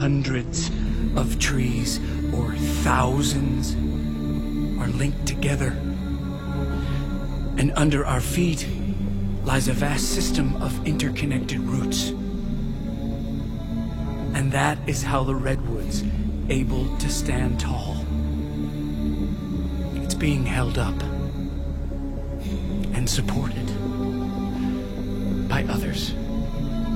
hundreds of trees, or thousands, are linked together. And under our feet lies a vast system of interconnected roots. And that is how the redwood's able to stand tall. It's being held up and supported by others.